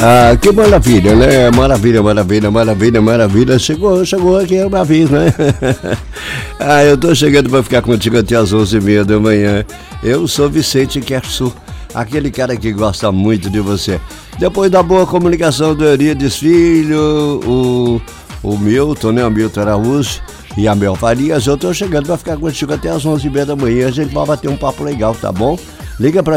Ah, que maravilha, né? Maravilha, maravilha, maravilha, maravilha. Chegou aqui é uma vez, né? Ah, eu tô chegando pra ficar contigo até as 11h30 da manhã. Eu sou Vicente Kersu, aquele cara que gosta muito de você. Depois da boa comunicação do Eurides Filho, o Milton, né? O Milton Araújo e a Mel Farias, eu tô chegando pra ficar contigo até as 11h30 da manhã. A gente vai bater um papo legal, tá bom? Liga pra